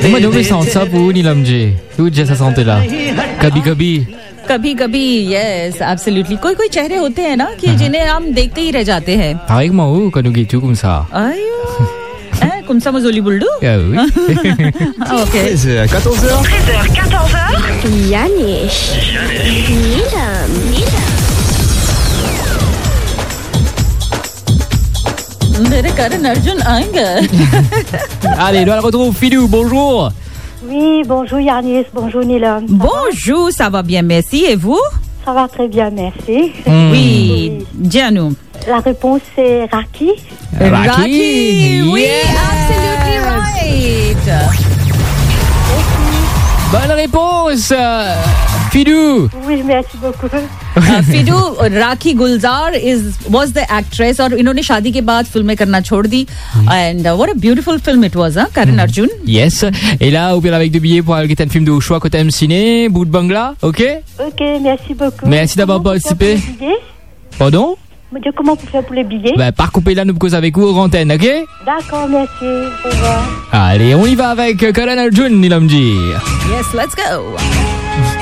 मैं जो भी साउंड सा वो नीलम जी तू जैसा साउंड तेरा कभी यस एब्सोल्युटली कोई चेहरे होते हैं ना कि जिन्हें हम देखते ही रह जाते हैं हाय माऊ कनुगी तू कुमसा आयो कुमसा मजोली बुल्डू ओके 13h. Yannick. मेरे करण अर्जुन आएंगे. Allez, nous allons retrouver Philou, bonjour. Oui, bonjour Yannis, bonjour Nilam. Bonjour, ça va bien, merci. Et vous? Ça va très bien, merci. Oui, dis-nous. La réponse c'est Raki. Raki, oui, absolutely right. Bonne réponse, Philou. Oui, merci beaucoup. फिडू राखी गुलजार was the actress और इन्होंने शादी के बाद फिल्में करना छोड़ दी and what a beautiful film it was, Karan Arjun. Yes. Et là, on vient avec 2 billets pour aller un film de choix côté M Ciné, Bout de Bangla, ok? Ok, merci beaucoup. Merci d'avoir participé. Pardon? Comment vous faites pour les billets? Par couper là, nous cause avec vous, antenne, ok? D'accord, merci. Au revoir. Allez, on y va avec Karan Arjun, Nilamji. Yes, let's go.